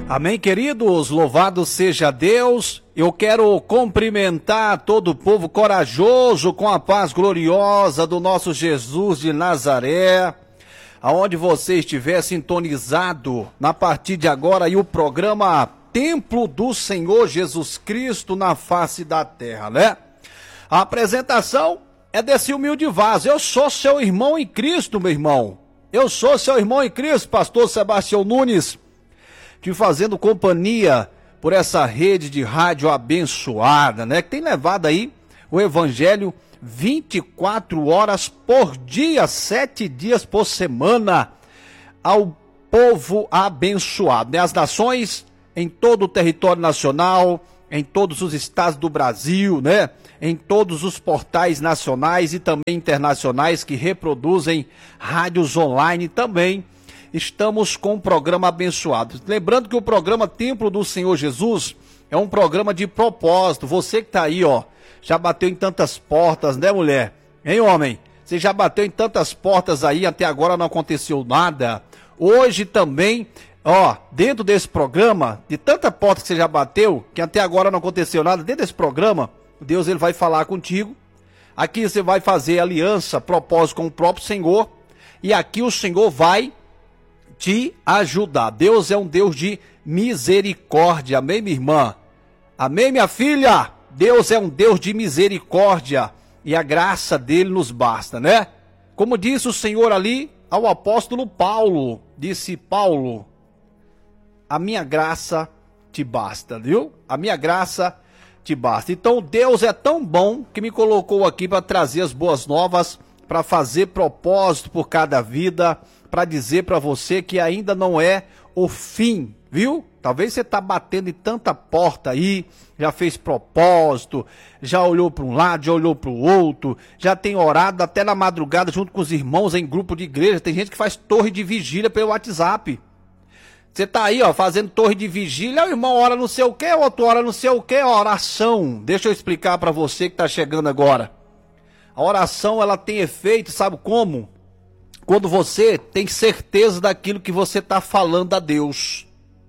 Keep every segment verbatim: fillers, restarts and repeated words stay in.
Amém, queridos? Louvado seja Deus. Eu quero cumprimentar todo o povo corajoso com a paz gloriosa do nosso Jesus de Nazaré. Aonde você estiver sintonizado, na partir de agora, aí o programa Templo do Senhor Jesus Cristo na face da terra, né? A apresentação é desse humilde vaso. Eu sou seu irmão em Cristo, meu irmão. Eu sou seu irmão em Cristo, pastor Sebastião Nunes, te fazendo companhia por essa rede de rádio abençoada, né? Que tem levado aí o evangelho vinte e quatro horas por dia, sete dias por semana, ao povo abençoado, né? As nações em todo o território nacional, em todos os estados do Brasil, né? Em todos os portais nacionais e também internacionais que reproduzem rádios online também. Estamos com um programa abençoado. Lembrando que o programa Templo do Senhor Jesus é um programa de propósito. Você que tá aí, ó, já bateu em tantas portas, né, mulher? Hein, homem? Você já bateu em tantas portas aí, até agora não aconteceu nada. Hoje também, ó, dentro desse programa, de tanta porta que você já bateu, que até agora não aconteceu nada, dentro desse programa, Deus ele vai falar contigo. Aqui você vai fazer aliança, propósito com o próprio Senhor. E aqui o Senhor vai te ajudar. Deus é um Deus de misericórdia. Amém, minha irmã? Amém, minha filha? Deus é um Deus de misericórdia e a graça dele nos basta, né? Como disse o Senhor ali ao apóstolo Paulo, disse Paulo, a minha graça te basta, viu? A minha graça te basta. Então Deus é tão bom que me colocou aqui para trazer as boas novas, para fazer propósito por cada vida, para dizer para você que ainda não é o fim, viu? Talvez você tá batendo em tanta porta aí, já fez propósito, já olhou para um lado, já olhou para o outro, já tem orado até na madrugada junto com os irmãos em grupo de igreja. Tem gente que faz torre de vigília pelo WhatsApp. Você tá aí, ó, fazendo torre de vigília, o irmão ora não sei o que, o outro ora não sei o que, oração. Deixa eu explicar para você que tá chegando agora. A oração, ela tem efeito, sabe como? Quando você tem certeza daquilo que você está falando a Deus.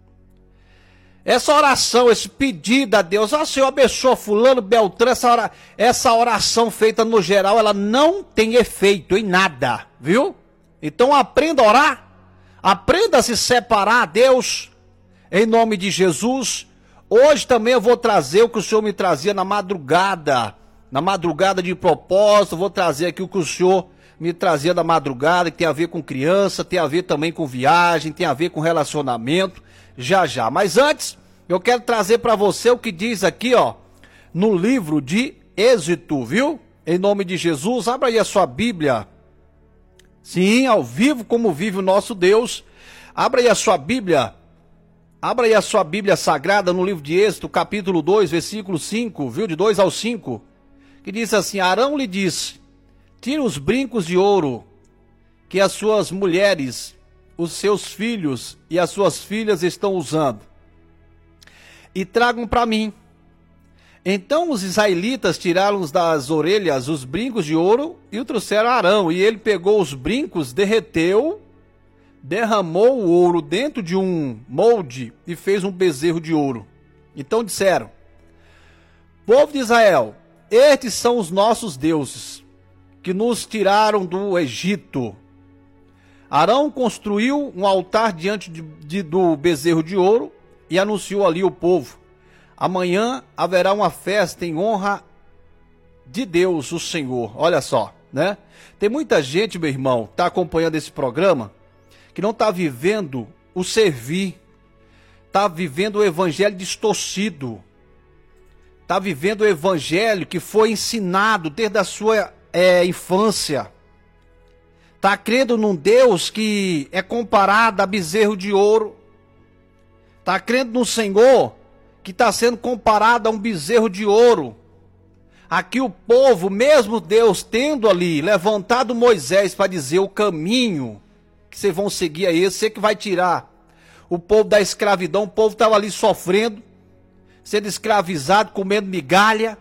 Essa oração, esse pedido a Deus, ó, Senhor, abençoa fulano, Beltrano, essa, ora, essa oração feita no geral, ela não tem efeito em nada, viu? Então aprenda a orar, aprenda a se separar a Deus, em nome de Jesus. Hoje também eu vou trazer o que o Senhor me trazia na madrugada, na madrugada de propósito, vou trazer aqui o que o Senhor me trazia da madrugada, que tem a ver com criança, tem a ver também com viagem, tem a ver com relacionamento, já já. Mas antes, eu quero trazer para você o que diz aqui, ó, no livro de Êxodo, viu? Em nome de Jesus, abra aí a sua Bíblia. Sim, ao vivo como vive o nosso Deus. Abra aí a sua Bíblia. Abra aí a sua Bíblia Sagrada no livro de Êxodo, capítulo dois, versículo cinco, viu? De dois ao cinco. Que diz assim: Arão lhe disse: tira os brincos de ouro que as suas mulheres, os seus filhos e as suas filhas estão usando, e tragam para mim. Então os israelitas tiraram das orelhas os brincos de ouro e o trouxeram a Arão. E ele pegou os brincos, derreteu, derramou o ouro dentro de um molde e fez um bezerro de ouro. Então disseram: povo de Israel, estes são os nossos deuses, que nos tiraram do Egito. Arão construiu um altar diante de, de, do bezerro de ouro e anunciou ali o povo: amanhã haverá uma festa em honra de Deus, o Senhor. Olha só, né? Tem muita gente, meu irmão, que está acompanhando esse programa, que não está vivendo o servir, está vivendo o evangelho distorcido, está vivendo o evangelho que foi ensinado desde a sua é, infância. Está crendo num Deus que é comparado a bezerro de ouro. Está crendo no Senhor que está sendo comparado a um bezerro de ouro. Aqui o povo, mesmo Deus tendo ali levantado Moisés para dizer o caminho que vocês vão seguir aí, esse que vai tirar o povo da escravidão. O povo estava ali sofrendo, sendo escravizado, comendo migalha.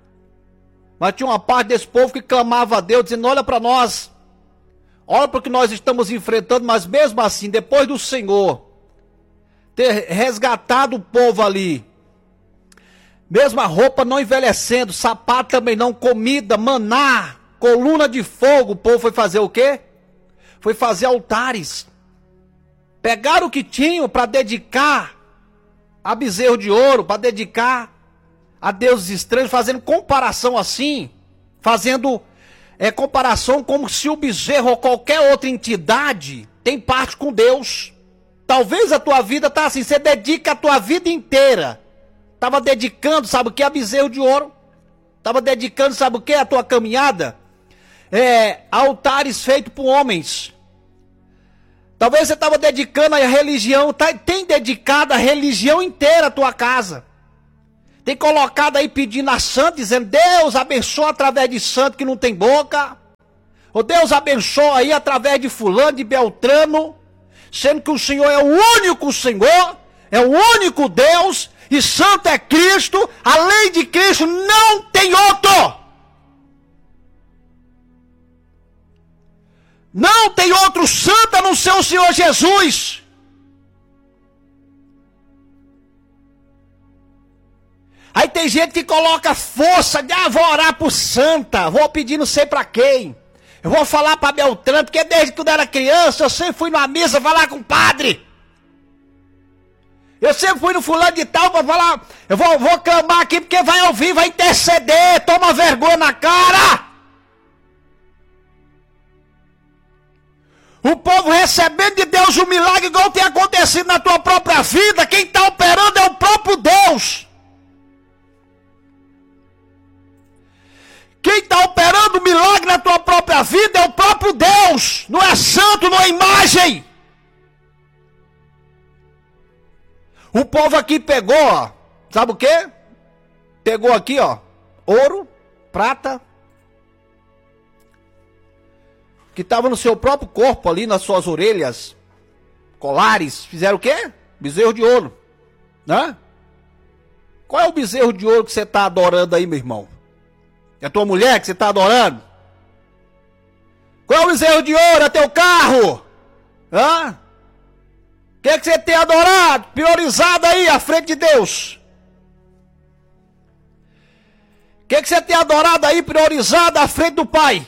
Mas tinha uma parte desse povo que clamava a Deus, dizendo: olha para nós, olha para o que nós estamos enfrentando. Mas mesmo assim, depois do Senhor ter resgatado o povo ali. Mesma roupa não envelhecendo, sapato também não, comida, maná, coluna de fogo. O povo foi fazer o quê? Foi fazer altares. Pegaram o que tinham para dedicar a bezerro de ouro, para dedicar a deuses estranhos, fazendo comparação assim, fazendo é, comparação como se o bezerro ou qualquer outra entidade tem parte com Deus. Talvez a tua vida tá assim, você dedica a tua vida inteira. Estava dedicando, sabe o que? A bezerro de ouro. Estava dedicando, sabe o que? A tua caminhada. É, altares feitos por homens. Talvez você estava dedicando a religião, tá, tem dedicado a religião inteira a tua casa. Tem colocado aí pedindo a santo, dizendo, Deus abençoa através de santo que não tem boca. Ou Deus abençoa aí através de fulano, de Beltrano. Sendo que o Senhor é o único Senhor, é o único Deus, e santo é Cristo, além de Cristo não tem outro. Não tem outro santo a não ser o Senhor Jesus. Aí tem gente que coloca força de, ah, vou orar por santa, vou pedir não sei pra quem. Eu vou falar pra Beltrano, porque desde quando eu era criança, eu sempre fui numa missa falar com o padre. Eu sempre fui no fulano de tal pra falar, eu vou, vou clamar aqui porque vai ouvir, vai interceder, toma vergonha na cara. O povo recebendo de Deus um milagre igual tem acontecido na tua própria vida, quem está operando é o próprio Deus. Quem está operando o milagre na tua própria vida é o próprio Deus. Não é santo, não é imagem. O povo aqui pegou, ó, sabe o quê? Pegou aqui, ó, ouro, prata, que estava no seu próprio corpo ali, nas suas orelhas, colares, fizeram o quê? Bezerro de ouro, né? Qual é o bezerro de ouro que você está adorando aí, meu irmão? É a tua mulher que você está adorando? Qual é o bezerro de ouro? É teu carro? Hã? O que é que você tem adorado? Priorizado aí à frente de Deus? O que é que você tem adorado aí? Priorizado à frente do Pai?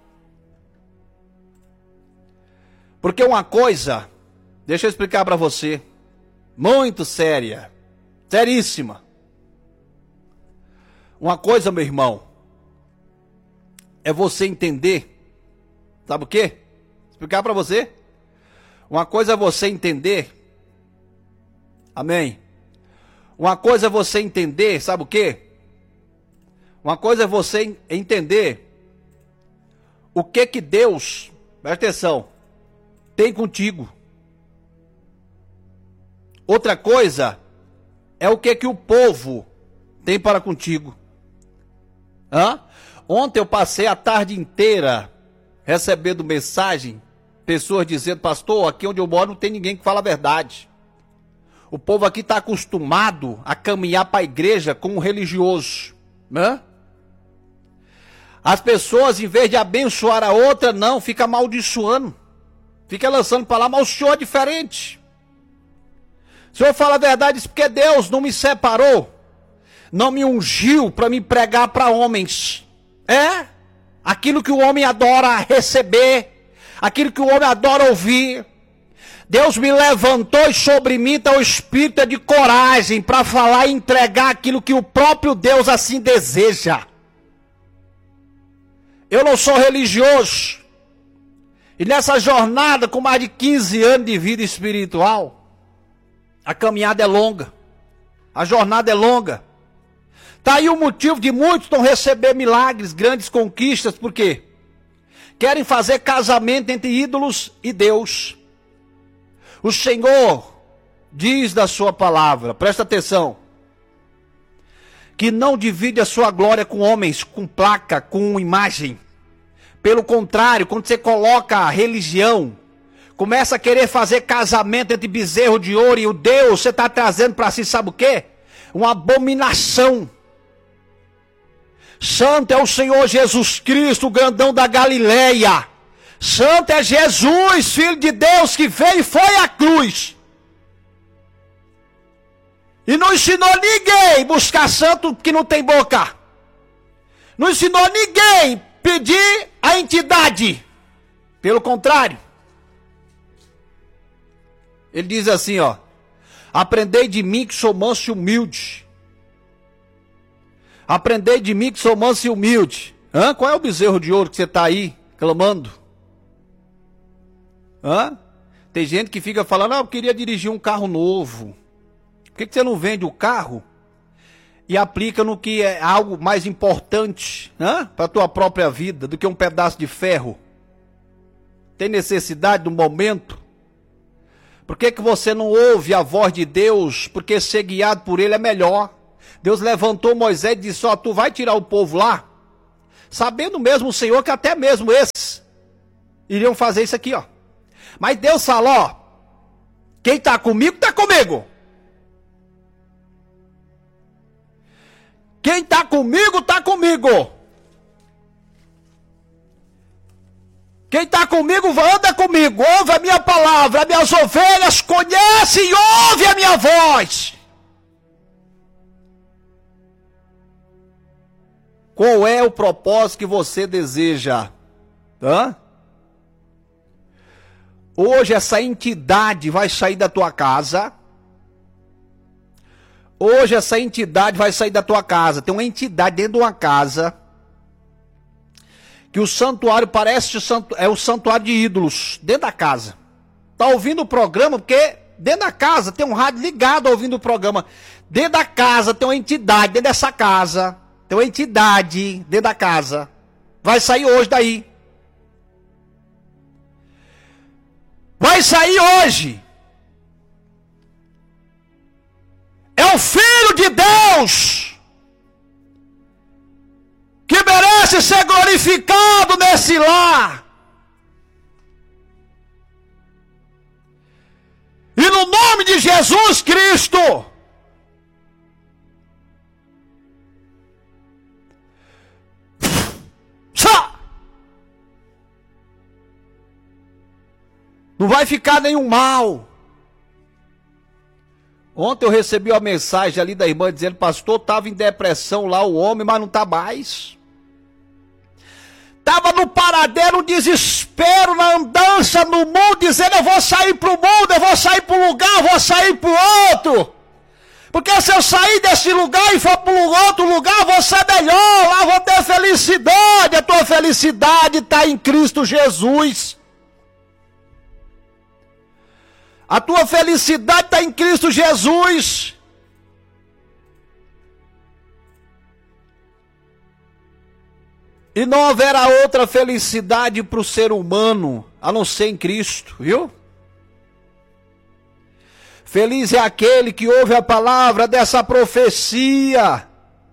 Porque uma coisa, deixa eu explicar para você, muito séria, seríssima. Uma coisa, meu irmão, é você entender, sabe o quê? Explicar para você. Uma coisa é você entender, amém? Uma coisa é você entender, sabe o quê? Uma coisa é você entender o que que Deus, presta atenção, tem contigo. Outra coisa é o que que o povo tem para contigo. Hã? Ontem eu passei a tarde inteira recebendo mensagem, pessoas dizendo, pastor, aqui onde eu moro não tem ninguém que fala a verdade. O povo aqui está acostumado a caminhar para a igreja como um religioso. Né? As pessoas, em vez de abençoar a outra, não, fica amaldiçoando. Fica lançando para lá, mas o Senhor é diferente. O Senhor fala a verdade, porque Deus não me separou, não me ungiu para me pregar para homens. É aquilo que o homem adora receber, aquilo que o homem adora ouvir. Deus me levantou e sobre mim está o espírito de coragem para falar e entregar aquilo que o próprio Deus assim deseja. Eu não sou religioso. E nessa jornada com mais de quinze anos de vida espiritual, a caminhada é longa. A jornada é longa. Está aí o motivo de muitos não receber milagres, grandes conquistas, por quê? Querem fazer casamento entre ídolos e Deus. O Senhor diz da sua palavra, presta atenção, que não divide a sua glória com homens, com placa, com imagem. Pelo contrário, quando você coloca a religião, começa a querer fazer casamento entre bezerro de ouro e o Deus, você está trazendo para si, sabe o quê? Uma abominação. Santo é o Senhor Jesus Cristo, o grandão da Galileia. Santo é Jesus, Filho de Deus, que veio e foi à cruz. E não ensinou ninguém buscar santo que não tem boca. Não ensinou ninguém pedir a entidade. Pelo contrário. Ele diz assim, ó. Aprendei de mim que sou manso e humilde. Aprendei de mim que sou manso e humilde. Hã? Qual é o bezerro de ouro que você está aí clamando? Hã? Tem gente que fica falando, ah, eu queria dirigir um carro novo. Por que, que você não vende o carro e aplica no que é algo mais importante, né, para a tua própria vida do que um pedaço de ferro? Tem necessidade do momento? Por que, que você não ouve a voz de Deus? Porque ser guiado por ele é melhor. Deus levantou Moisés e disse, ó, tu vai tirar o povo lá, sabendo mesmo o Senhor que até mesmo esses iriam fazer isso aqui, ó. Mas Deus falou, ó, quem está comigo, está comigo. Quem está comigo, está comigo. Quem está comigo, anda comigo. Ouve a minha palavra. As minhas ovelhas conhecem e ouvem a minha voz. Qual é o propósito que você deseja? Hã? Hoje essa entidade vai sair da tua casa. Hoje essa entidade vai sair da tua casa. Tem uma entidade dentro de uma casa que o santuário parece é o santuário de ídolos dentro da casa. Tá ouvindo o programa porque dentro da casa tem um rádio ligado ouvindo o programa. Dentro da casa tem uma entidade, dentro dessa casa tem uma entidade dentro da casa. Vai sair hoje daí. Vai sair hoje. É o Filho de Deus que merece ser glorificado nesse lar. E no nome de Jesus Cristo, não vai ficar nenhum mal. Ontem eu recebi uma mensagem ali da irmã dizendo, pastor, estava em depressão lá o homem, mas não está mais. Estava no paradeiro, no desespero, na andança no mundo, dizendo, eu vou sair para o mundo, eu vou sair para um lugar, eu vou sair para o outro. Porque se eu sair desse lugar e for para um outro lugar, eu vou ser melhor, lá vou ter felicidade. A tua felicidade está em Cristo Jesus. A tua felicidade está em Cristo Jesus. E não haverá outra felicidade para o ser humano, a não ser em Cristo, viu? Feliz é aquele que ouve a palavra dessa profecia.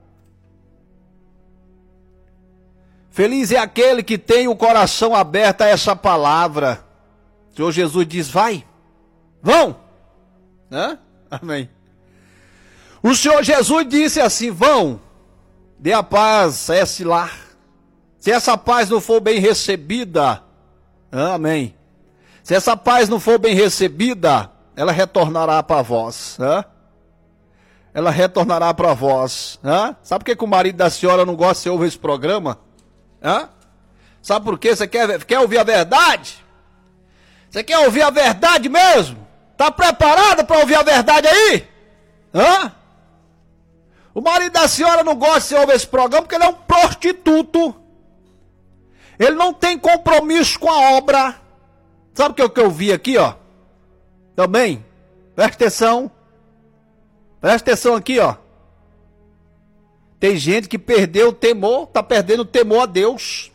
Feliz é aquele que tem o coração aberto a essa palavra. O Senhor Jesus diz, vai. Vão! Hã? Amém. O Senhor Jesus disse assim, vão, dê a paz a esse lar. Se essa paz não for bem recebida, amém. Se essa paz não for bem recebida, ela retornará para vós. Hã? Ela retornará para vós. Hã? Sabe por que, que o marido da senhora não gosta de ouvir esse programa? Hã? Sabe por quê? Você quer, quer ouvir a verdade? Você quer ouvir a verdade mesmo? Está preparado para ouvir a verdade aí? Hã? O marido da senhora não gosta de ouvir esse programa porque ele é um prostituto. Ele não tem compromisso com a obra. Sabe o que, que eu vi aqui, ó? Também. Presta atenção. Presta atenção aqui, ó. Tem gente que perdeu o temor, está perdendo o temor a Deus.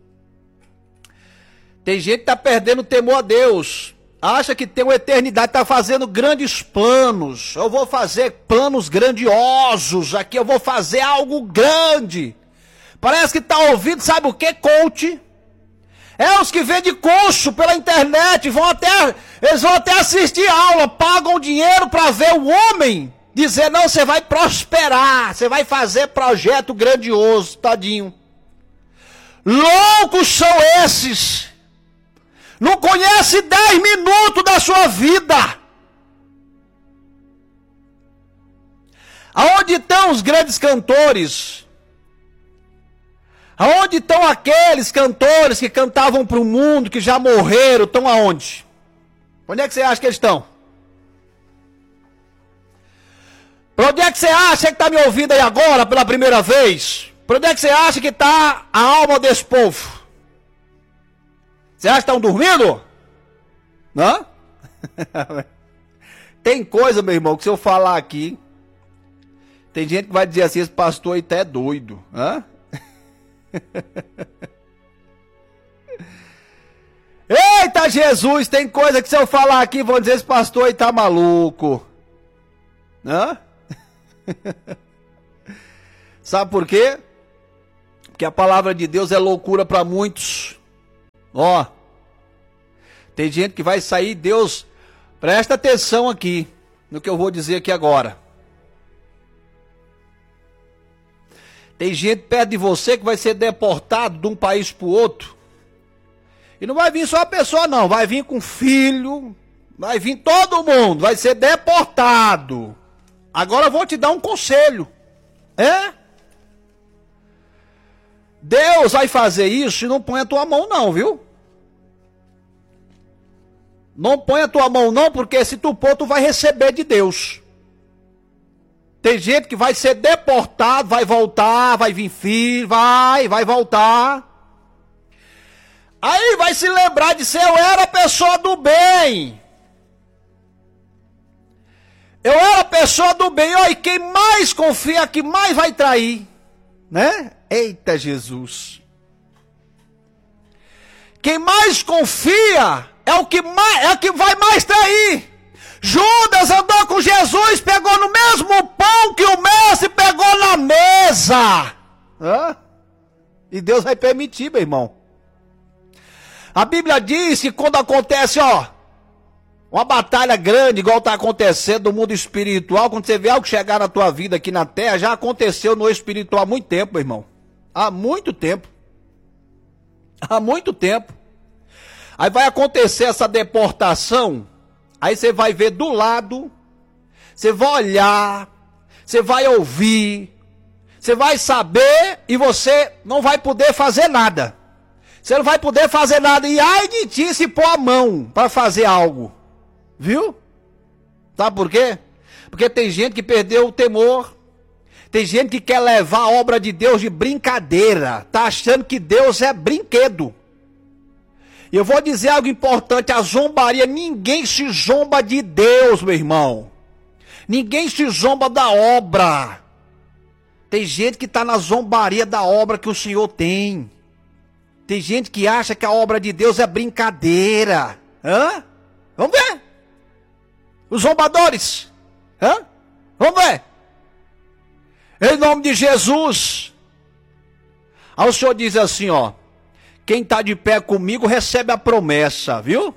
Tem gente que está perdendo o temor a Deus. Acha que tem uma eternidade, está fazendo grandes planos. Eu vou fazer planos grandiosos aqui, eu vou fazer algo grande. Parece que está ouvindo, sabe o que? Coach. É os que vendem curso pela internet, vão até, eles vão até assistir aula, pagam dinheiro para ver o homem dizer, não, você vai prosperar, você vai fazer projeto grandioso, tadinho. Loucos são esses. Não conhece dez minutos da sua vida. Aonde estão os grandes cantores? Aonde estão aqueles cantores que cantavam para o mundo, que já morreram, estão aonde? Onde é que você acha que eles estão? Para onde é que você acha que está me ouvindo aí agora pela primeira vez? Para onde é que você acha que está a alma desse povo? Você acha que estão dormindo? Não? Tem coisa, meu irmão, que se eu falar aqui, tem gente que vai dizer assim, esse pastor aí tá é doido. Hã? Eita Jesus, tem coisa que se eu falar aqui, vão dizer, esse pastor aí tá maluco. Hã? Sabe por quê? Porque a palavra de Deus é loucura para muitos. Ó, tem gente que vai sair, Deus, presta atenção aqui, no que eu vou dizer aqui agora. Tem gente perto de você que vai ser deportado de um país para o outro. E não vai vir só a pessoa não, vai vir com filho, vai vir todo mundo, vai ser deportado. Agora eu vou te dar um conselho. É? Deus vai fazer isso e não põe a tua mão não, viu? Não põe a tua mão não, porque se tu pôr, tu vai receber de Deus. Tem gente que vai ser deportado, vai voltar, vai vir filho, vai, vai voltar. Aí vai se lembrar de ser, eu era pessoa do bem. Eu era pessoa do bem, ó, e quem mais confia, que mais vai trair, né? Eita Jesus. Quem mais confia é o que, mais, é o que vai mais trair. Judas andou com Jesus, pegou no mesmo pão que o mestre pegou na mesa. Hã? E Deus vai permitir, meu irmão. A Bíblia diz que quando acontece, ó, uma batalha grande, igual está acontecendo no mundo espiritual, quando você vê algo chegar na tua vida aqui na terra, já aconteceu no espiritual há muito tempo, meu irmão. Há muito tempo. Há muito tempo. Aí vai acontecer essa deportação, aí você vai ver do lado, você vai olhar, você vai ouvir, você vai saber e você não vai poder fazer nada. Você não vai poder fazer nada. E ai de ti se pôr a mão para fazer algo. Viu? Sabe por quê? Porque tem gente que perdeu o temor. Tem gente que quer levar a obra de Deus de brincadeira. Tá achando que Deus é brinquedo. E eu vou dizer algo importante. A zombaria, ninguém se zomba de Deus, meu irmão. Ninguém se zomba da obra. Tem gente que está na zombaria da obra que o Senhor tem. Tem gente que acha que a obra de Deus é brincadeira. Hã? Vamos ver. Os zombadores. Hã? Vamos ver. Em nome de Jesus. Aí o Senhor diz assim, ó. Quem está de pé comigo recebe a promessa, viu?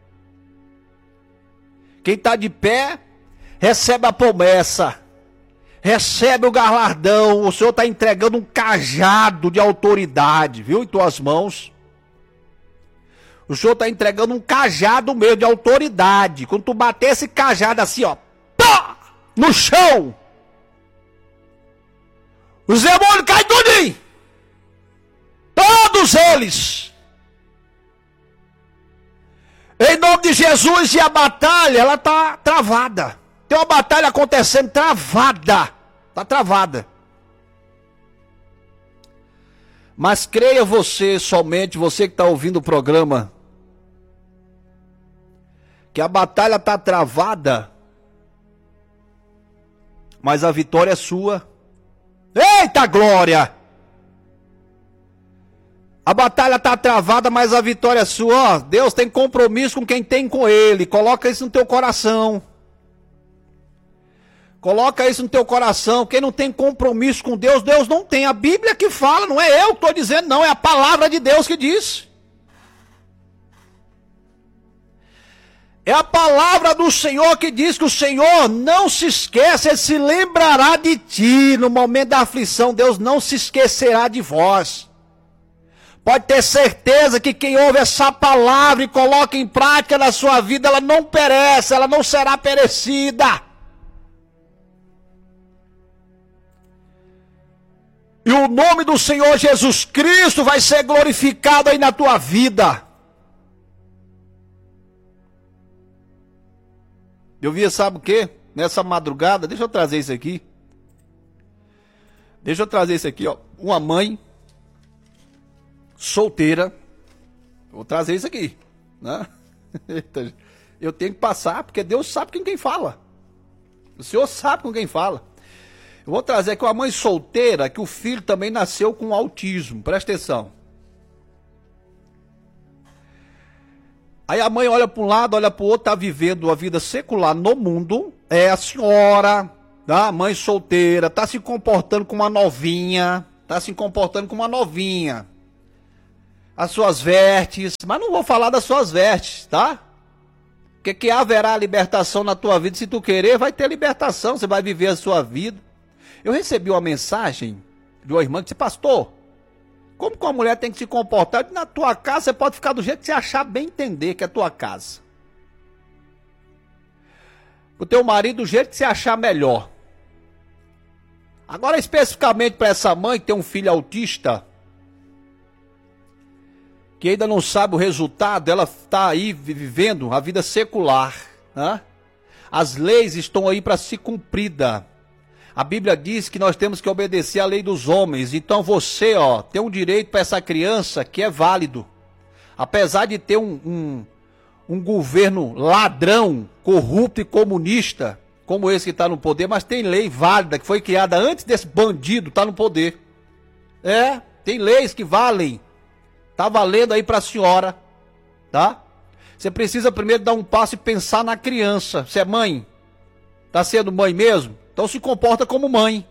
Quem está de pé recebe a promessa. Recebe o galardão. O Senhor está entregando um cajado de autoridade, viu? Em tuas mãos. O Senhor está entregando um cajado mesmo de autoridade. Quando tu bater esse cajado assim, ó. Pá! No chão. Os demônios caem tudinho. Todos eles. Em nome de Jesus. E a batalha, ela está travada. Tem uma batalha acontecendo travada. Está travada. Mas creia você somente, você que está ouvindo o programa, que a batalha está travada, mas a vitória é sua. Eita glória! A batalha está travada, mas a vitória é sua. Ó, Deus tem compromisso com quem tem com Ele. Coloca isso no teu coração. Coloca isso no teu coração. Quem não tem compromisso com Deus, Deus não tem. A Bíblia que fala, não é eu que estou dizendo, não. É a palavra de Deus que diz. É a palavra do Senhor que diz que o Senhor não se esquece, Ele se lembrará de ti. No momento da aflição, Deus não se esquecerá de vós. Pode ter certeza que quem ouve essa palavra e coloca em prática na sua vida, ela não perece, ela não será perecida. E o nome do Senhor Jesus Cristo vai ser glorificado aí na tua vida. Eu vi, sabe o quê? Nessa madrugada, deixa eu trazer isso aqui. Deixa eu trazer isso aqui, ó. Uma mãe solteira. Vou trazer isso aqui, né? Eu tenho que passar, porque Deus sabe com quem fala. O Senhor sabe com quem fala. Eu vou trazer aqui uma mãe solteira, que o filho também nasceu com autismo. Presta atenção. Aí a mãe olha para um lado, olha para o outro, está vivendo a vida secular no mundo. É a senhora, tá? Mãe solteira, está se comportando como uma novinha. Está se comportando como uma novinha. As suas vestes, mas não vou falar das suas vestes, tá? Porque que haverá libertação na tua vida, se tu querer, vai ter libertação, você vai viver a sua vida. Eu recebi uma mensagem de uma irmã que disse, pastor, como que uma mulher tem que se comportar? Na tua casa você pode ficar do jeito que você achar bem entender que é a tua casa. O teu marido do jeito que você achar melhor. Agora especificamente para essa mãe que tem um filho autista, que ainda não sabe o resultado, ela está aí vivendo a vida secular, né? As leis estão aí para ser cumprida. A Bíblia diz que nós temos que obedecer à lei dos homens. Então você, ó, tem um direito para essa criança que é válido. Apesar de ter um, um, um governo ladrão, corrupto e comunista, como esse que está no poder, mas tem lei válida, que foi criada antes desse bandido estar no poder. É, tem leis que valem. Tá valendo aí para a senhora, tá? Você precisa primeiro dar um passo e pensar na criança. Você é mãe? Tá sendo mãe mesmo? Então se comporta como mãe.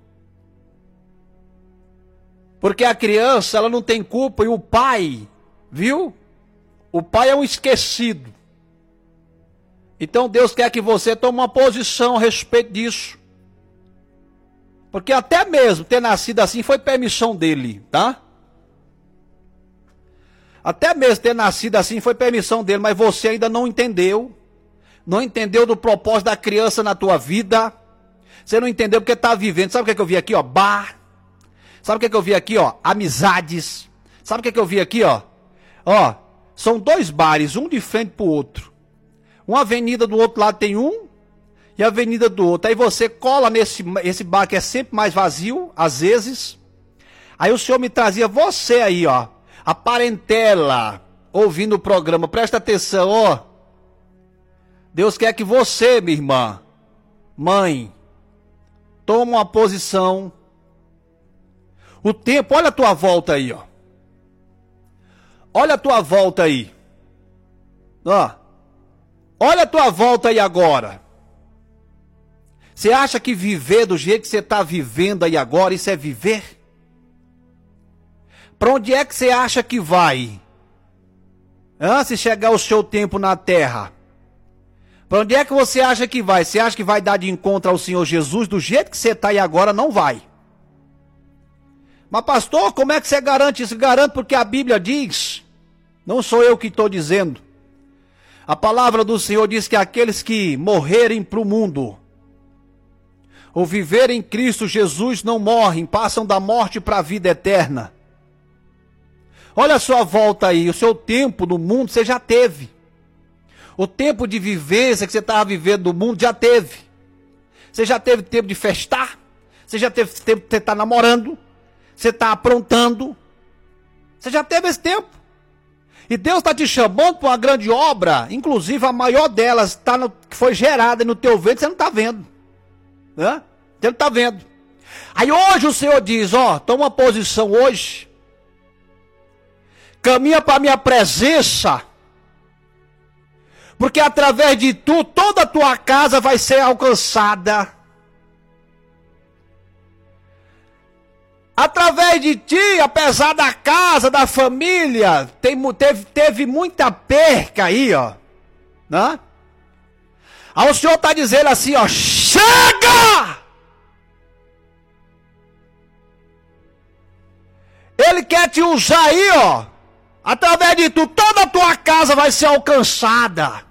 Porque a criança, ela não tem culpa e o pai, viu? O pai é um esquecido. Então Deus quer que você tome uma posição a respeito disso. Porque até mesmo ter nascido assim foi permissão dele, tá? Até mesmo ter nascido assim foi permissão dele, mas você ainda não entendeu. Não entendeu do propósito da criança na tua vida. Você não entendeu porque está vivendo. Sabe o que, é que eu vi aqui, ó? Bar. Sabe o que, é que eu vi aqui, ó? Amizades. Sabe o que, é que eu vi aqui, ó? Ó, são dois bares, um de frente pro outro. Uma avenida do outro lado tem um e a avenida do outro. Aí você cola nesse esse bar que é sempre mais vazio, às vezes. Aí o senhor me trazia você aí, ó. A parentela, ouvindo o programa, presta atenção, ó. Deus quer que você, minha irmã, mãe, tome uma posição. O tempo, olha a tua volta aí, ó. Olha a tua volta aí. Ó. Olha a tua volta aí agora. Você acha que viver do jeito que você está vivendo aí agora, isso é viver? Para onde é que você acha que vai? Antes de chegar o seu tempo na terra. Para onde é que você acha que vai? Você acha que vai dar de encontro ao Senhor Jesus do jeito que você está aí agora? Não vai. Mas pastor, como é que você garante isso? Garanto porque a Bíblia diz, não sou eu que estou dizendo. A palavra do Senhor diz que aqueles que morrerem para o mundo, ou viverem em Cristo Jesus, não morrem, passam da morte para a vida eterna. Olha a sua volta aí, o seu tempo no mundo você já teve. O tempo de vivência que você estava vivendo no mundo já teve. Você já teve tempo de festar, você já teve tempo de você estar namorando, você está aprontando. Você já teve esse tempo. E Deus está te chamando para uma grande obra, inclusive a maior delas tá no, que foi gerada no teu ventre, você não está vendo. Né? Você não está vendo. Aí hoje o Senhor diz, ó, toma uma posição hoje. Caminha para a minha presença. Porque através de tu, toda a tua casa vai ser alcançada. Através de ti, apesar da casa, da família, tem, teve, teve muita perca aí, ó. Né? Aí o Senhor está dizendo assim, ó, chega! Ele quer te usar aí, ó. Através de tu, toda a tua casa vai ser alcançada.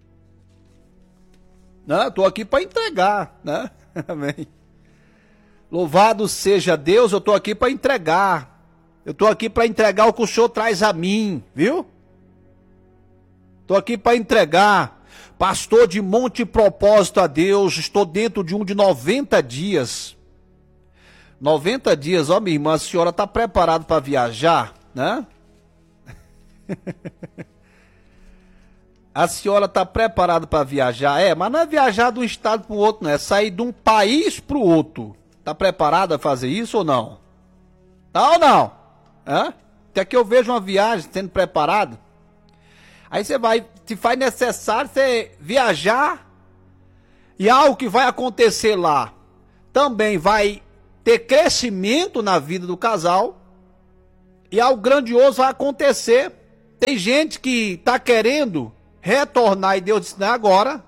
Né? Estou aqui para entregar, né? Amém. Louvado seja Deus, eu estou aqui para entregar. Eu estou aqui para entregar o que o Senhor traz a mim, viu? Estou aqui para entregar. Pastor, de monte propósito a Deus, estou dentro de um de noventa dias. noventa dias, ó minha irmã, a senhora está preparada para viajar, né? A senhora está preparada para viajar? É, mas não é viajar de um estado para o outro, não. É sair de um país para o outro. Está preparada a fazer isso ou não? Tá ou não? Hã? Até que eu vejo uma viagem sendo preparada. Aí você vai, se faz necessário você viajar. E algo que vai acontecer lá também vai ter crescimento na vida do casal. E algo grandioso vai acontecer. Tem gente que está querendo retornar e Deus disse, não é agora.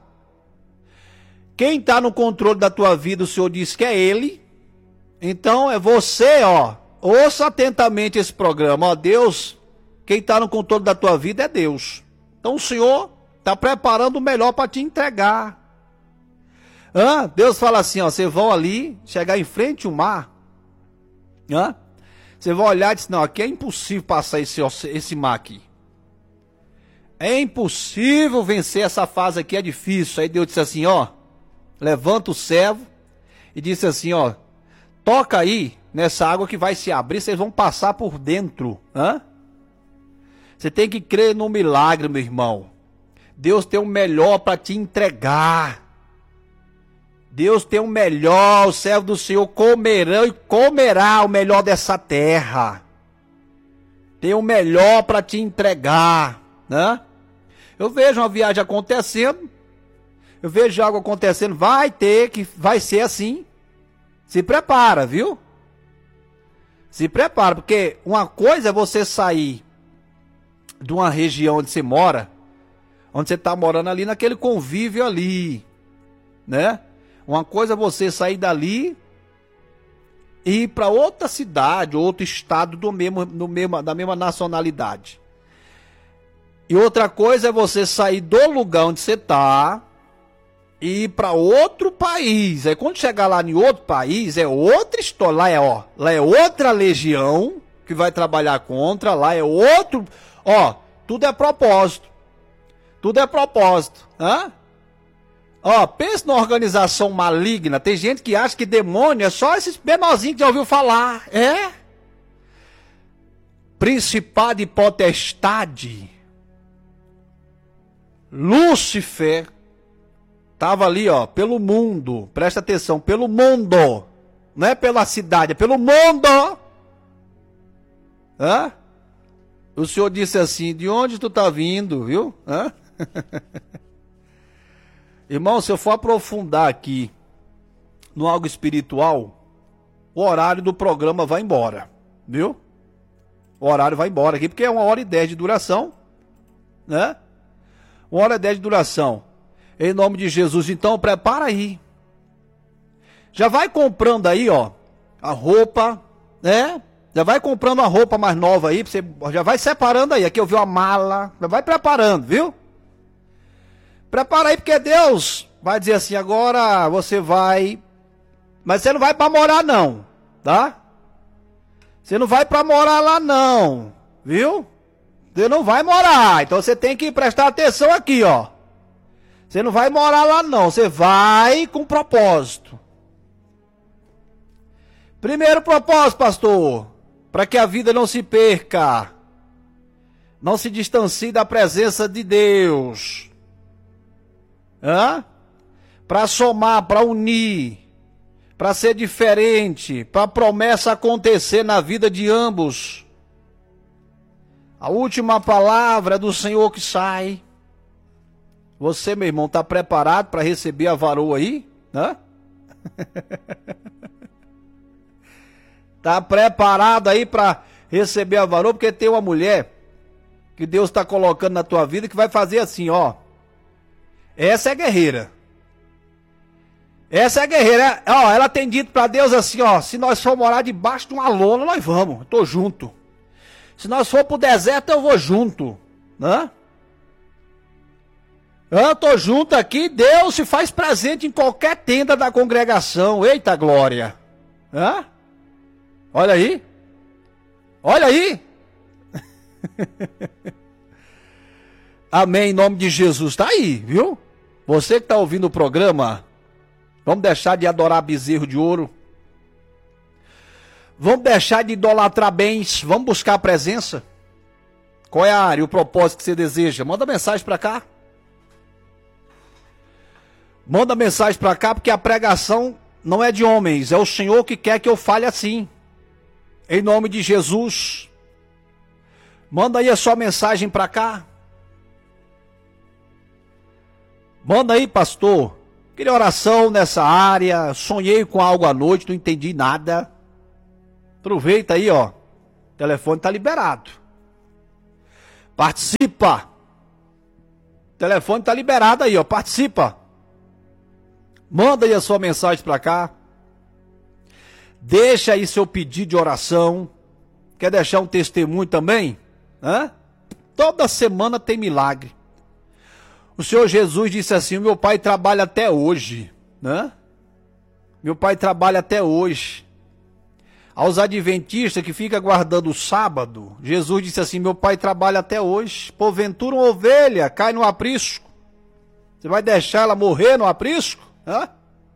Quem está no controle da tua vida, o Senhor disse que é Ele. Então é você, ó. Ouça atentamente esse programa, ó. Deus, quem está no controle da tua vida é Deus. Então o Senhor está preparando o melhor para te entregar. Hã? Deus fala assim, ó. Vocês vão ali, chegar em frente ao mar. Hã? Você vai olhar e diz, não, aqui é impossível passar esse, esse mar aqui. É impossível vencer essa fase aqui, é difícil. Aí Deus disse assim, ó, levanta o servo e disse assim, ó, toca aí nessa água que vai se abrir, vocês vão passar por dentro. Hã? Você tem que crer no milagre, meu irmão. Deus tem o melhor para te entregar. Deus tem o melhor, o servo do Senhor comerão e comerá o melhor dessa terra. Tem o melhor para te entregar, né? Eu vejo uma viagem acontecendo, eu vejo algo acontecendo, vai ter que, vai ser assim. Se prepara, viu? Se prepara, porque uma coisa é você sair de uma região onde você mora, onde você está morando ali, naquele convívio ali, né? Uma coisa é você sair dali e ir para outra cidade, outro estado do mesmo, do mesmo, da mesma nacionalidade. E outra coisa é você sair do lugar onde você está e ir para outro país. Aí quando chegar lá em outro país, é outra história. Lá é, ó, lá é outra legião que vai trabalhar contra, lá é outro... Ó, tudo é propósito. Tudo é propósito. Hã? Ó, pensa numa organização maligna. Tem gente que acha que demônio é só esses menorzinhos que já ouviu falar. É? Principado e potestade. Lúcifer estava ali, ó, pelo mundo. Presta atenção, pelo mundo. Não é pela cidade, é pelo mundo. Hã? O Senhor disse assim, de onde tu tá vindo, viu? Hã? Irmão, se eu for aprofundar aqui no algo espiritual, o horário do programa vai embora, viu? O horário vai embora aqui, porque é uma hora e dez de duração, né? Uma hora e dez de duração. Em nome de Jesus, então prepara aí. Já vai comprando aí, ó, a roupa, né? Já vai comprando uma roupa mais nova aí, você já vai separando aí. Aqui eu vi uma mala, já vai preparando, viu? Prepara aí, porque Deus vai dizer assim, agora você vai... Mas você não vai para morar não, tá? Você não vai para morar lá não, viu? Você não vai morar, então você tem que prestar atenção aqui, ó. Você não vai morar lá não, você vai com propósito. Primeiro propósito, pastor, para que a vida não se perca, não se distancie da presença de Deus. Hã? Para somar, para unir, para ser diferente, para a promessa acontecer na vida de ambos. A última palavra é do Senhor que sai. Você, meu irmão, está preparado para receber a varoa aí? Hã? Está preparado aí para receber a varoa? Porque tem uma mulher que Deus está colocando na tua vida que vai fazer assim, ó. Essa é guerreira. Essa é guerreira. Ó, ela tem dito para Deus assim, ó. Se nós for morar debaixo de uma lona, nós vamos. Eu tô junto. Se nós for pro deserto, eu vou junto. Né? Eu tô junto aqui. Deus se faz presente em qualquer tenda da congregação. Eita glória. Hã? Olha aí. Olha aí. Amém, em nome de Jesus. Tá aí, viu? Você que está ouvindo o programa, vamos deixar de adorar bezerro de ouro. Vamos deixar de idolatrar bens. Vamos buscar a presença. Qual é a área, o propósito que você deseja? Manda mensagem para cá. Manda mensagem para cá, porque a pregação não é de homens. É o Senhor que quer que eu fale assim. Em nome de Jesus. Manda aí a sua mensagem para cá. Manda aí, pastor. Queria oração nessa área. Sonhei com algo à noite, não entendi nada. Aproveita aí, ó. O telefone tá liberado. Participa. O telefone tá liberado aí, ó. Participa. Manda aí a sua mensagem para cá. Deixa aí seu pedido de oração. Quer deixar um testemunho também? Hã? Toda semana tem milagre. O Senhor Jesus disse assim: meu pai trabalha até hoje, né? Meu pai trabalha até hoje. Aos adventistas que ficam guardando o sábado, Jesus disse assim: meu pai trabalha até hoje. Porventura uma ovelha cai no aprisco, você vai deixar ela morrer no aprisco? Hã?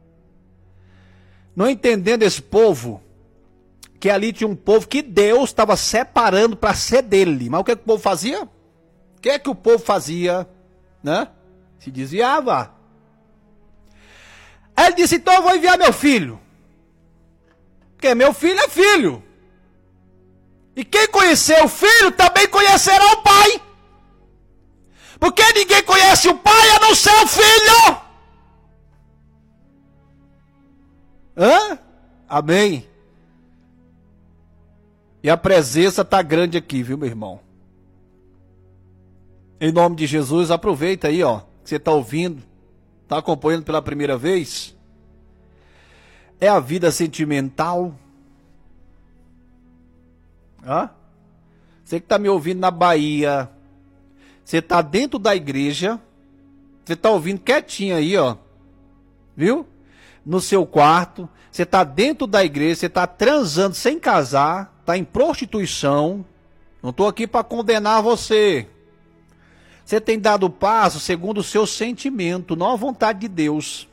Não entendendo esse povo, que ali tinha um povo que Deus estava separando para ser dele. Mas o que, que o povo fazia? O que, que o povo fazia? Né? Se desviava. Aí ele disse: então eu vou enviar meu filho. Porque meu filho é filho. E quem conhecer o filho também conhecerá o pai. Porque ninguém conhece o pai a não ser o filho. Hã? Amém. E a presença está grande aqui, viu, meu irmão? Em nome de Jesus, aproveita aí, ó, que você está ouvindo, está acompanhando pela primeira vez. É a vida sentimental. Hã? Você que está me ouvindo na Bahia, você está dentro da igreja, você está ouvindo quietinho aí, ó, viu? No seu quarto, você está dentro da igreja, você está transando sem casar, está em prostituição. Não estou aqui para condenar você. Você tem dado passo segundo o seu sentimento, não a vontade de Deus.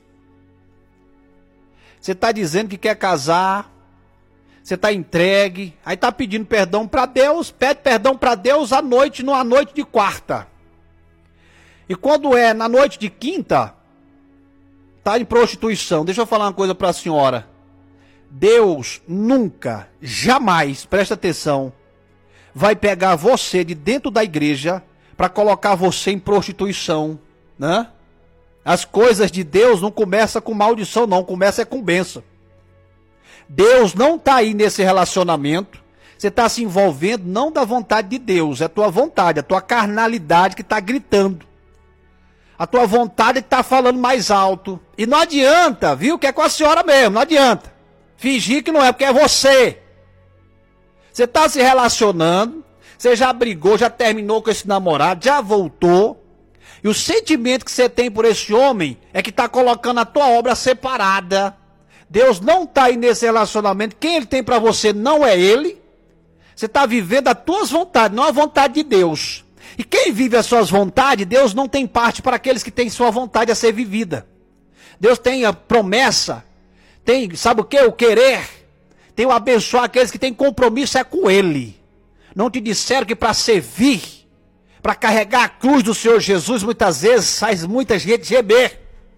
Você está dizendo que quer casar, você está entregue, aí está pedindo perdão para Deus, pede perdão para Deus à noite, numa noite de quarta. E quando é na noite de quinta, está em prostituição. Deixa eu falar uma coisa para a senhora. Deus nunca, jamais, presta atenção, vai pegar você de dentro da igreja para colocar você em prostituição, né? As coisas de Deus não começam com maldição, não, começa é com bênção. Deus não está aí nesse relacionamento, você está se envolvendo não da vontade de Deus, é a tua vontade, a tua carnalidade que está gritando. A tua vontade está falando mais alto. E não adianta, viu, que é com a senhora mesmo, não adianta. Fingir que não é, porque é você. Você está se relacionando, você já brigou, já terminou com esse namorado, já voltou. E o sentimento que você tem por esse homem é que está colocando a tua obra separada. Deus não está aí nesse relacionamento. Quem ele tem para você não é ele. Você está vivendo as tuas vontades, não a vontade de Deus. E quem vive as suas vontades, Deus não tem parte para aqueles que têm sua vontade a ser vivida. Deus tem a promessa, tem, sabe o que? O querer. Tem o abençoar aqueles que têm compromisso é com ele. Não te disseram que para servir, para carregar a cruz do Senhor Jesus, muitas vezes faz muita gente gemer.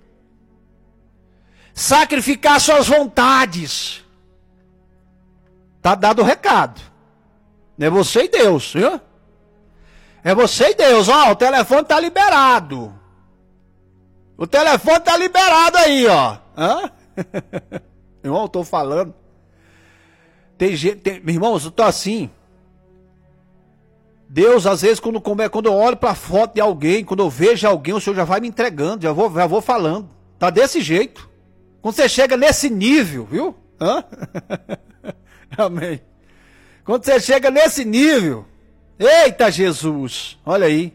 Sacrificar suas vontades. Tá dado o recado. É você e Deus, viu? É você e Deus. Ó, o telefone tá liberado. O telefone tá liberado aí, ó. Hã? Irmão, eu tô falando. Tem gente, tem, irmãos, eu tô assim. Deus, às vezes, quando, quando eu olho para a foto de alguém, quando eu vejo alguém, o Senhor já vai me entregando, já vou, já vou falando. Tá desse jeito. Quando você chega nesse nível, viu? Hã? Amém. Quando você chega nesse nível, eita Jesus, olha aí.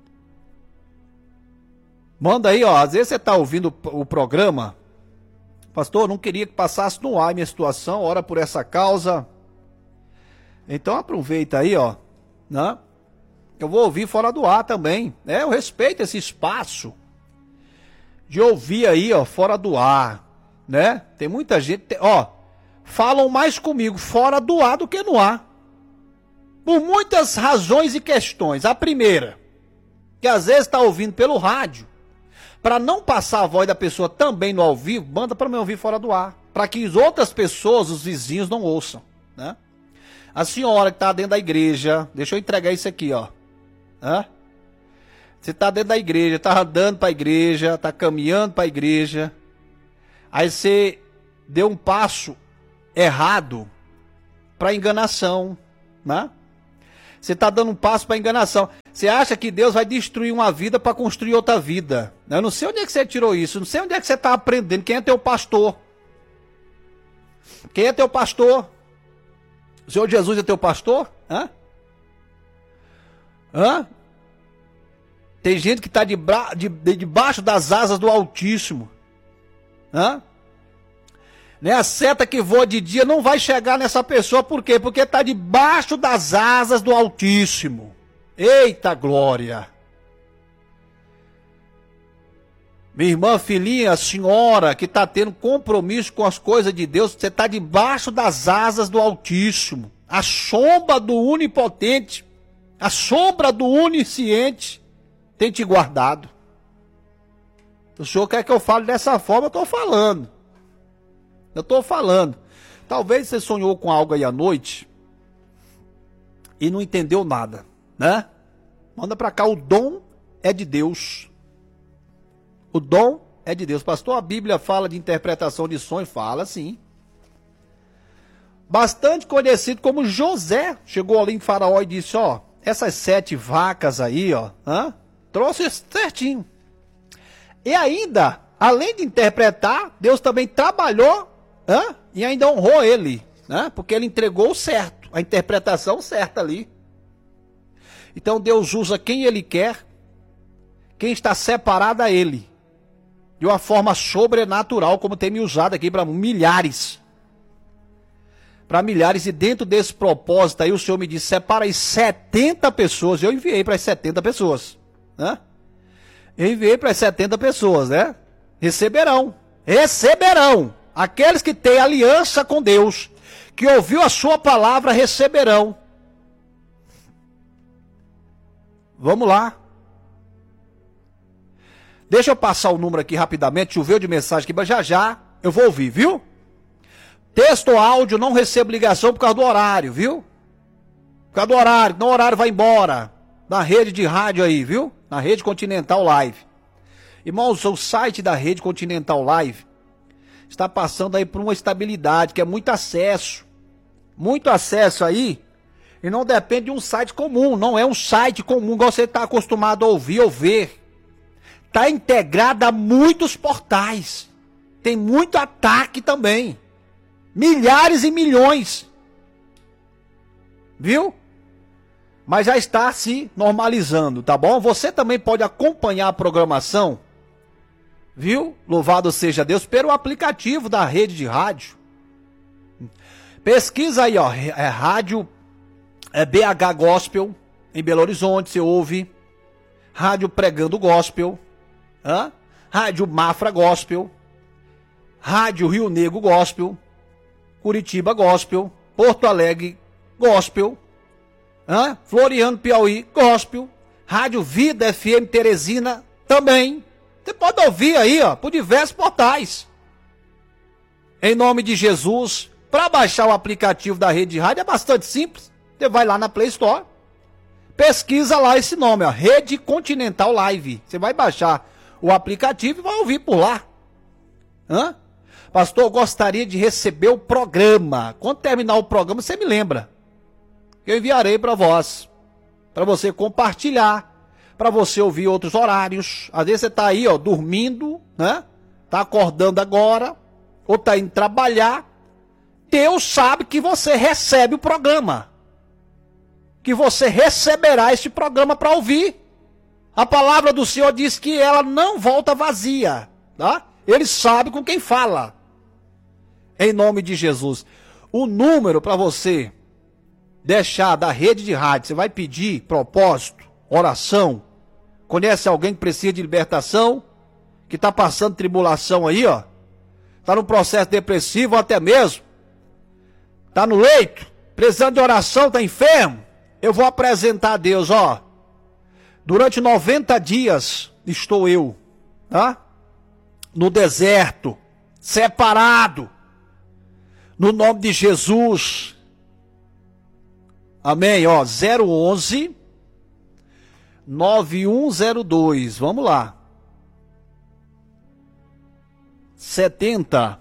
Manda aí, ó, às vezes você tá ouvindo o programa, Pastor, não queria que passasse no ar a minha situação, ora por essa causa. Então aproveita aí, ó, né? Eu vou ouvir fora do ar também, né? Eu respeito esse espaço de ouvir aí, ó, fora do ar, né? Tem muita gente, ó, falam mais comigo fora do ar do que no ar. Por muitas razões e questões. A primeira, que às vezes está ouvindo pelo rádio, para não passar a voz da pessoa também no ao vivo, manda para me ouvir fora do ar, para que as outras pessoas, os vizinhos, não ouçam, né? A senhora que está dentro da igreja, deixa eu entregar isso aqui, ó. Hã? Você está dentro da igreja, está andando para a igreja, está caminhando para a igreja, aí você deu um passo errado para enganação, né? Você está dando um passo para enganação. Você acha que Deus vai destruir uma vida para construir outra vida. Eu não sei onde é que você tirou isso. Não sei onde é que você está aprendendo. Quem é teu pastor? Quem é teu pastor? O Senhor Jesus é teu pastor? Hã? Hã? Tem gente que está de bra... de... de... debaixo das asas do Altíssimo. Hã? Né? A seta que voa de dia não vai chegar nessa pessoa. Por quê? Porque está debaixo das asas do Altíssimo. Eita glória! Minha irmã, filhinha, a senhora que está tendo compromisso com as coisas de Deus, você está debaixo das asas do Altíssimo. A sombra do Onipotente, a sombra do Onisciente tem te guardado. O senhor quer que eu fale dessa forma? Eu estou falando. Eu estou falando. Talvez você sonhou com algo aí à noite e não entendeu nada, né? Manda para cá, o dom é de Deus. O dom é de Deus. Pastor, a Bíblia fala de interpretação de sonho? Fala sim. Bastante conhecido como José. Chegou ali em Faraó e disse, ó, essas sete vacas aí, ó, hã? Trouxe certinho. E ainda, além de interpretar, Deus também trabalhou, hã? E ainda honrou ele, né? Porque ele entregou o certo, a interpretação certa ali. Então Deus usa quem ele quer, quem está separado a ele, de uma forma sobrenatural, como tem me usado aqui para milhares. Para milhares, e dentro desse propósito aí o Senhor me disse, separa aí setenta pessoas, eu enviei para as setenta pessoas, né? Eu enviei para as setenta pessoas, né? Receberão, receberão, aqueles que têm aliança com Deus, que ouviu a sua palavra, receberão. Vamos lá. Deixa eu passar o número aqui rapidamente, choveu de mensagem aqui, mas já já eu vou ouvir, viu? Texto ou áudio, não recebo ligação por causa do horário, viu? Por causa do horário, não o horário vai embora. Na rede de rádio aí, viu? Na Rede Continental Live. Irmãos, o site da Rede Continental Live está passando aí por uma estabilidade, que é muito acesso. Muito acesso aí, e não depende de um site comum, não é um site comum, igual você está acostumado a ouvir ou ver. Está integrada a muitos portais. Tem muito ataque também. Milhares e milhões. Viu? Mas já está se normalizando, tá bom? Você também pode acompanhar a programação, viu? Louvado seja Deus, pelo aplicativo da rede de rádio. Pesquisa aí, ó, é rádio é B H Gospel, em Belo Horizonte, você ouve. Rádio Pregando Gospel. Hã? Rádio Mafra Gospel. Rádio Rio Negro Gospel. Curitiba Gospel. Porto Alegre Gospel. Hã? Floriano Piauí Gospel. Rádio Vida F M Teresina também. Você pode ouvir aí, ó, por diversos portais. Em nome de Jesus. Para baixar o aplicativo da Rede de Rádio é bastante simples. Você vai lá na Play Store. Pesquisa lá esse nome, ó, Rede Continental Live. Você vai baixar o aplicativo e vai ouvir por lá. Hã? Pastor, eu gostaria de receber o programa. Quando terminar o programa, você me lembra. Eu enviarei para vós. Para você compartilhar. Para você ouvir outros horários. Às vezes você está aí, ó, dormindo, né? Está acordando agora. Ou está indo trabalhar. Deus sabe que você recebe o programa. Que você receberá este programa para ouvir. A palavra do Senhor diz que ela não volta vazia, tá? Ele sabe com quem fala. em nome de Jesus. O número para você deixar da rede de rádio, você vai pedir propósito, oração. Conhece alguém que precisa de libertação? Que está passando tribulação aí, ó? Está no processo depressivo ou até mesmo? Está no leito? Precisando de oração, está enfermo? Eu vou apresentar a Deus, ó. Durante noventa dias estou eu, tá? No deserto, separado, no nome de Jesus. Amém, ó, zero onze, nove um zero dois, vamos lá. setenta,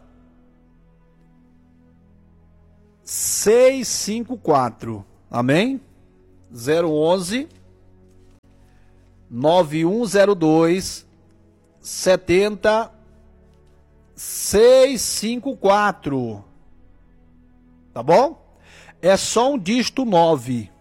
seiscentos e cinquenta e quatro, amém? zero onze, nove um zero dois, setenta, seiscentos e cinquenta e quatro, tá bom? É só um dígito nove,